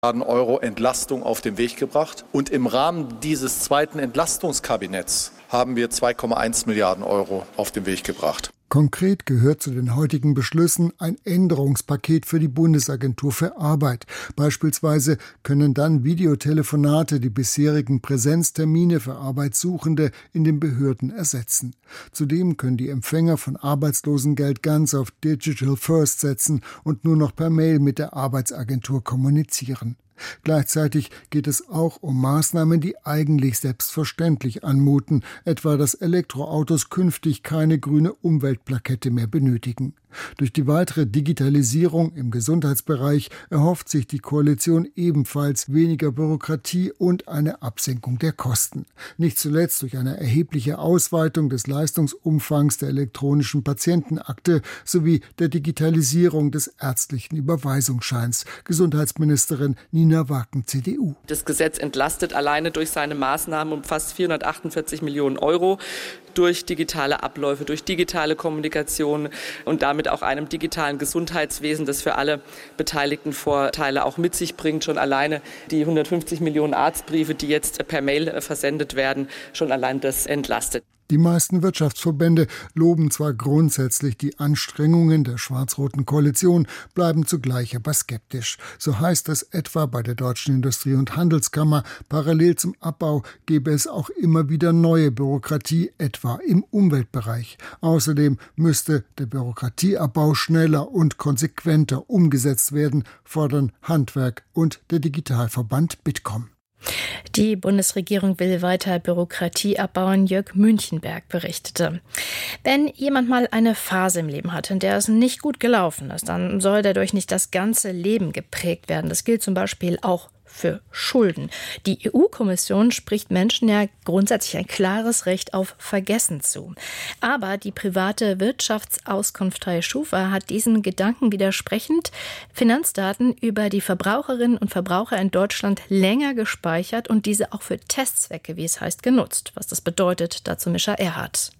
Euro Entlastung auf den Weg gebracht. Und im Rahmen dieses zweiten Entlastungskabinetts haben wir 2,1 Milliarden Euro auf den Weg gebracht. Konkret gehört zu den heutigen Beschlüssen ein Änderungspaket für die Bundesagentur für Arbeit. Beispielsweise können dann Videotelefonate die bisherigen Präsenztermine für Arbeitssuchende in den Behörden ersetzen. Zudem können die Empfänger von Arbeitslosengeld ganz auf Digital First setzen und nur noch per Mail mit der Arbeitsagentur kommunizieren. Gleichzeitig geht es auch um Maßnahmen, die eigentlich selbstverständlich anmuten, etwa dass Elektroautos künftig keine grüne Umweltplakette mehr benötigen. Durch die weitere Digitalisierung im Gesundheitsbereich erhofft sich die Koalition ebenfalls weniger Bürokratie und eine Absenkung der Kosten. Nicht zuletzt durch eine erhebliche Ausweitung des Leistungsumfangs der elektronischen Patientenakte sowie der Digitalisierung des ärztlichen Überweisungsscheins. Gesundheitsministerin Nina Waken, CDU. Das Gesetz entlastet alleine durch seine Maßnahmen um fast 448 Millionen Euro. Durch digitale Abläufe, durch digitale Kommunikation und damit auch einem digitalen Gesundheitswesen, das für alle Beteiligten Vorteile auch mit sich bringt. Schon alleine die 150 Millionen Arztbriefe, die jetzt per Mail versendet werden, schon allein das entlastet. Die meisten Wirtschaftsverbände loben zwar grundsätzlich die Anstrengungen der schwarz-roten Koalition, bleiben zugleich aber skeptisch. So heißt es etwa bei der Deutschen Industrie- und Handelskammer, parallel zum Abbau gebe es auch immer wieder neue Bürokratie, etwa im Umweltbereich. Außerdem müsste der Bürokratieabbau schneller und konsequenter umgesetzt werden, fordern Handwerk und der Digitalverband Bitkom. Die Bundesregierung will weiter Bürokratie abbauen, Jörg Münchenberg berichtete. Wenn jemand mal eine Phase im Leben hat, in der es nicht gut gelaufen ist, dann soll dadurch nicht das ganze Leben geprägt werden. Das gilt zum Beispiel auch für Schulden. Die EU-Kommission spricht Menschen ja grundsätzlich ein klares Recht auf Vergessen zu. Aber die private Wirtschaftsauskunftei Schufa hat diesen Gedanken widersprechend Finanzdaten über die Verbraucherinnen und Verbraucher in Deutschland länger gespeichert und diese auch für Testzwecke, wie es heißt, genutzt. Was das bedeutet, dazu Mischa Erhardt.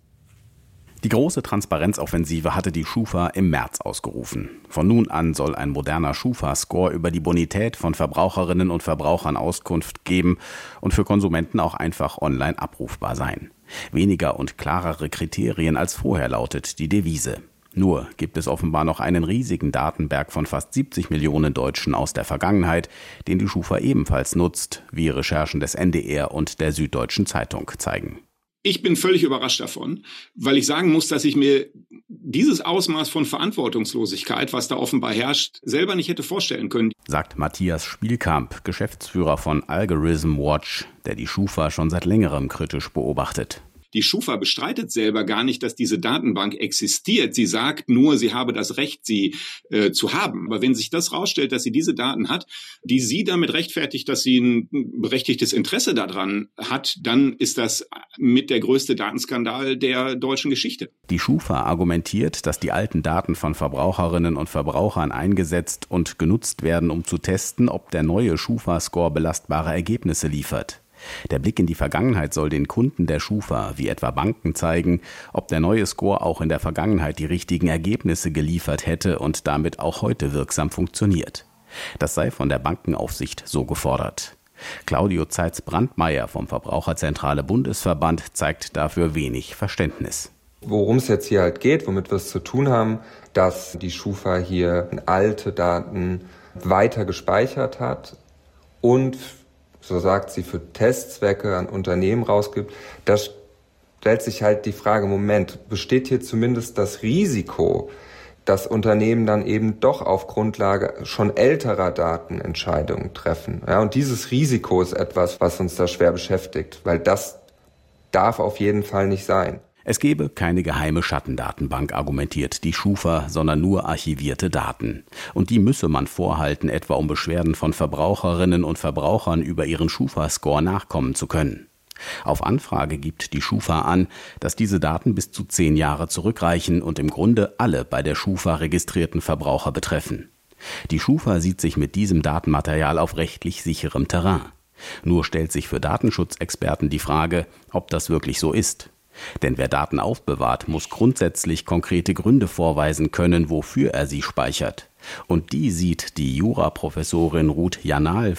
Die große Transparenzoffensive hatte die Schufa im März ausgerufen. Von nun an soll ein moderner Schufa-Score über die Bonität von Verbraucherinnen und Verbrauchern Auskunft geben und für Konsumenten auch einfach online abrufbar sein. Weniger und klarere Kriterien als vorher lautet die Devise. Nur gibt es offenbar noch einen riesigen Datenberg von fast 70 Millionen Deutschen aus der Vergangenheit, den die Schufa ebenfalls nutzt, wie Recherchen des NDR und der Süddeutschen Zeitung zeigen. Ich bin völlig überrascht davon, weil ich sagen muss, dass ich mir dieses Ausmaß von Verantwortungslosigkeit, was da offenbar herrscht, selber nicht hätte vorstellen können. Sagt Matthias Spielkamp, Geschäftsführer von Algorithm Watch, der die Schufa schon seit längerem kritisch beobachtet. Die Schufa bestreitet selber gar nicht, dass diese Datenbank existiert. Sie sagt nur, sie habe das Recht, sie zu haben. Aber wenn sich das rausstellt, dass sie diese Daten hat, die sie damit rechtfertigt, dass sie ein berechtigtes Interesse daran hat, dann ist das mit der größte Datenskandal der deutschen Geschichte. Die Schufa argumentiert, dass die alten Daten von Verbraucherinnen und Verbrauchern eingesetzt und genutzt werden, um zu testen, ob der neue Schufa-Score belastbare Ergebnisse liefert. Der Blick in die Vergangenheit soll den Kunden der Schufa, wie etwa Banken, zeigen, ob der neue Score auch in der Vergangenheit die richtigen Ergebnisse geliefert hätte und damit auch heute wirksam funktioniert. Das sei von der Bankenaufsicht so gefordert. Claudio Zeitz-Brandmeier vom Verbraucherzentrale Bundesverband zeigt dafür wenig Verständnis. Worum es jetzt hier halt geht, womit wir es zu tun haben, dass die Schufa hier alte Daten weiter gespeichert hat und so sagt sie, für Testzwecke an Unternehmen rausgibt, da stellt sich halt die Frage, Moment, besteht hier zumindest das Risiko, dass Unternehmen dann eben doch auf Grundlage schon älterer Daten Entscheidungen treffen. Ja, und dieses Risiko ist etwas, was uns da schwer beschäftigt, weil das darf auf jeden Fall nicht sein. Es gebe keine geheime Schattendatenbank, argumentiert die Schufa, sondern nur archivierte Daten. Und die müsse man vorhalten, etwa um Beschwerden von Verbraucherinnen und Verbrauchern über ihren Schufa-Score nachkommen zu können. Auf Anfrage gibt die Schufa an, dass diese Daten bis zu 10 Jahre zurückreichen und im Grunde alle bei der Schufa registrierten Verbraucher betreffen. Die Schufa sieht sich mit diesem Datenmaterial auf rechtlich sicherem Terrain. Nur stellt sich für Datenschutzexperten die Frage, ob das wirklich so ist. Denn wer Daten aufbewahrt, muss grundsätzlich konkrete Gründe vorweisen können, wofür er sie speichert. Und die sieht die Juraprofessorin Ruth Janal